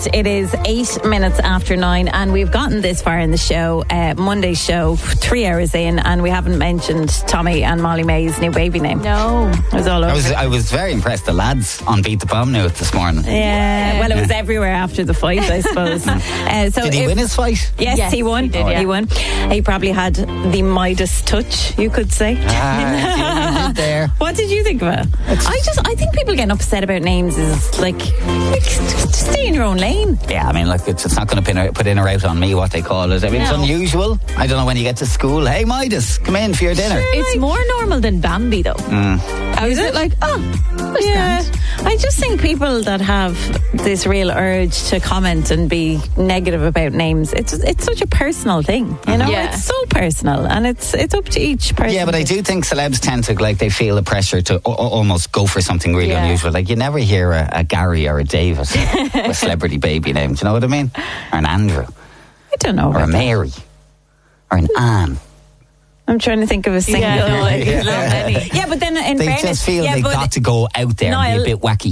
It is 8 minutes after 9, and we've gotten this far in the show, Monday's show, 3 hours in, and we haven't mentioned Tommy and Molly May's new baby name. No. It was all over. I was very impressed. The lads on Beat the Bomb knew it this morning. Yeah, well, it was everywhere after the fight, I suppose. So did he win his fight? Yes, he won. He won. He probably had the Midas touch, you could say. He did there. What did you think of it? I think people getting upset about names is like just stay in your own lane. Yeah, I mean, like it's not going to put in or out on me what they call it. I mean, It's unusual. I don't know when you get to school. Hey, Midas, come in for your dinner. It's more normal than Bambi, though. How is it? Like, yeah. I just think people that have this real urge to comment and be negative about names, it's such a personal thing, you know? Yeah. It's so personal, and it's up to each person. Yeah, but I do think celebs tend to, like, they feel a pressure to almost go for something really unusual. Like, you never hear a Gary or a David with a celebrity baby name. Do you know what I mean? Or an Andrew. I don't know. Or a Mary. Or an Anne. I'm trying to think of a single. Yeah, Yeah, but then in They fairness, just feel they got to go out there and be a bit wacky.